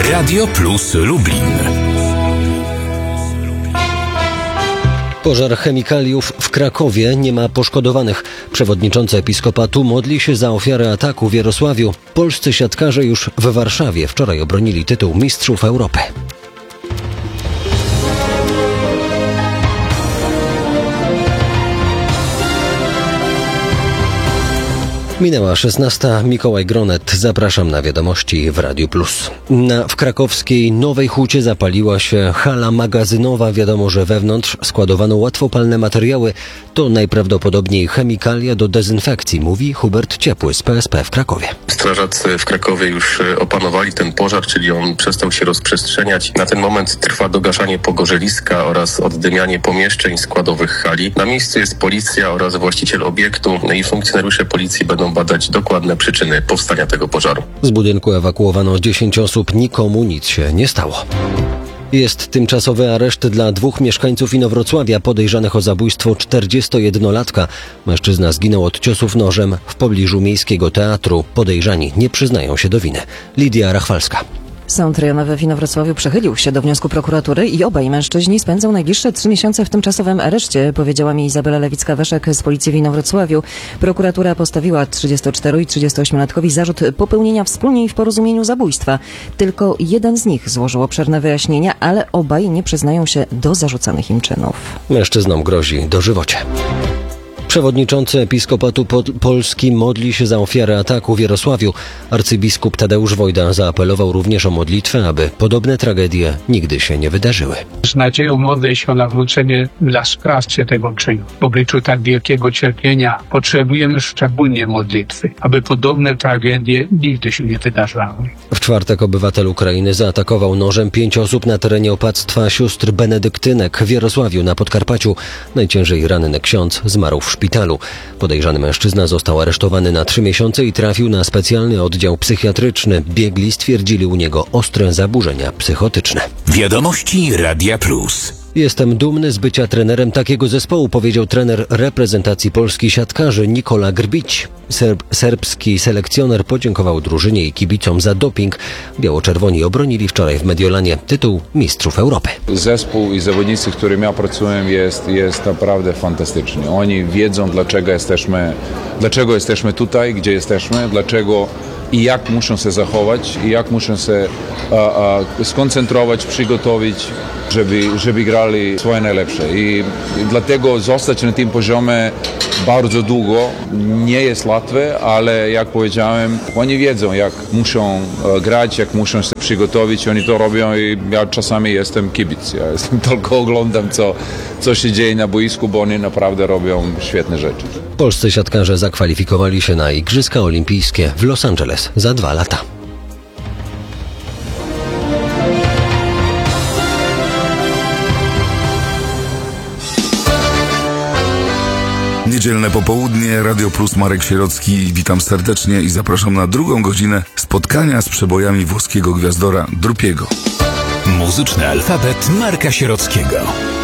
Radio Plus Lublin. Pożar chemikaliów w Krakowie, nie ma poszkodowanych. Przewodniczący Episkopatu modli się za ofiarę ataku w Jarosławiu. Polscy siatkarze już w Warszawie wczoraj obronili tytuł Mistrzów Europy. Minęła 16. Mikołaj Gronet. Zapraszam na wiadomości w Radiu Plus. W krakowskiej Nowej Hucie zapaliła się hala magazynowa. Wiadomo, że wewnątrz składowano łatwopalne materiały. To najprawdopodobniej chemikalia do dezynfekcji, mówi Hubert Ciepły z PSP w Krakowie. Strażacy w Krakowie już opanowali ten pożar, czyli on przestał się rozprzestrzeniać. Na ten moment trwa dogaszanie pogorzeliska oraz oddymianie pomieszczeń składowych hali. Na miejscu jest policja oraz właściciel obiektu i funkcjonariusze policji będą badać dokładne przyczyny powstania tego pożaru. Z budynku ewakuowano 10 osób, nikomu nic się nie stało. Jest tymczasowy areszt dla 2 mieszkańców Inowrocławia podejrzanych o zabójstwo 41-latka. Mężczyzna zginął od ciosów nożem w pobliżu Miejskiego Teatru. Podejrzani nie przyznają się do winy. Lidia Rachwalska. Sąd rejonowy w Inowrocławiu przychylił się do wniosku prokuratury i obaj mężczyźni spędzą najbliższe 3 miesiące w tymczasowym areszcie, powiedziała mi Izabela Lewicka-Weszek z policji w Inowrocławiu. Prokuratura postawiła 34 i 38-latkowi zarzut popełnienia wspólnie i w porozumieniu zabójstwa. Tylko jeden z nich złożył obszerne wyjaśnienia, ale obaj nie przyznają się do zarzucanych im czynów. Mężczyznom grozi dożywocie. Przewodniczący Episkopatu Polski modli się za ofiarę ataku w Jarosławiu. Arcybiskup Tadeusz Wojda zaapelował również o modlitwę, aby podobne tragedie nigdy się nie wydarzyły. Z nadzieją modlę się o nawrócenie dla sprawcy tego czynu. W obliczu tak wielkiego cierpienia potrzebujemy szczególnie modlitwy, aby podobne tragedie nigdy się nie wydarzały. W czwartek obywatel Ukrainy zaatakował nożem 5 osób na terenie opactwa sióstr benedyktynek w Jarosławiu na Podkarpaciu. Najciężej ranny ksiądz zmarł w szpitalu. Podejrzany mężczyzna został aresztowany na 3 miesiące i trafił na specjalny oddział psychiatryczny. Biegli stwierdzili u niego ostre zaburzenia psychotyczne. Wiadomości Radia Plus. Jestem dumny z bycia trenerem takiego zespołu, powiedział trener reprezentacji Polski siatkarzy Nikola Grbić. Serbski selekcjoner podziękował drużynie i kibicom za doping. Biało-czerwoni obronili wczoraj w Mediolanie tytuł Mistrzów Europy. Zespół i zawodnicy, z którymi ja pracuję, jest naprawdę fantastyczny. Oni wiedzą, dlaczego jesteśmy tutaj, gdzie jesteśmy, dlaczego i jak muszą się zachować, i jak muszą się skoncentrować, przygotować, żeby grali swoje najlepsze. I dlatego zostać na tym poziomie bardzo długo nie jest łatwe, ale jak powiedziałem, oni wiedzą, jak muszą grać, jak muszą się przygotować, oni to robią i ja czasami jestem kibic. Ja tylko oglądam, co się dzieje na boisku, bo oni naprawdę robią świetne rzeczy. Polscy siatkarze zakwalifikowali się na Igrzyska Olimpijskie w Los Angeles za 2 lata. Niedzielne popołudnie, Radio Plus, Marek Sierocki. Witam serdecznie i zapraszam na drugą godzinę spotkania z przebojami włoskiego gwiazdora Drupiego. Muzyczny alfabet Marka Sierockiego.